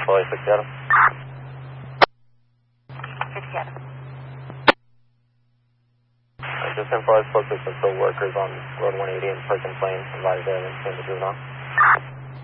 6 Seattle. 6 Seattle. Just spoke to some workers on Road 180 in Perkins Lane, advised them and the juvenile.